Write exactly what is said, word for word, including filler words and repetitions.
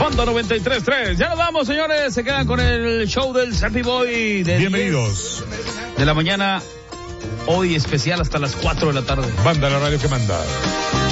Banda noventa y tres punto tres. Ya nos vamos, señores. Se quedan con el show del Zappy Boy. De Bienvenidos. diez de la mañana. Hoy especial hasta las cuatro de la tarde. Banda la radio que manda.